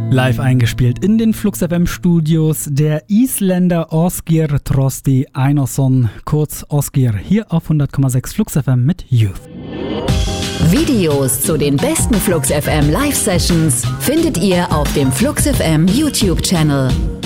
Live eingespielt in den Flux FM Studios der Isländer Ásgeir Trausti Einarsson, kurz Ásgeir, hier auf 100,6 Flux FM mit Youth. Videos zu den besten Flux FM Live Sessions findet ihr auf dem Flux FM YouTube Channel.